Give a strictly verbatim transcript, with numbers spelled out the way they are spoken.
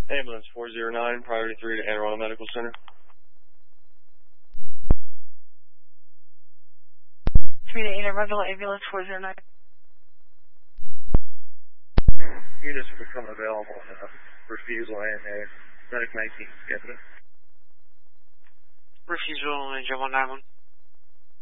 Ambulance four zero nine, priority three to Anne Arundel Medical Center. three to Anne Arundel, ambulance four zero nine. Units become available. Uh, refusal and uh, medic nineteen, Captain. Refusal and Jumbo nine one.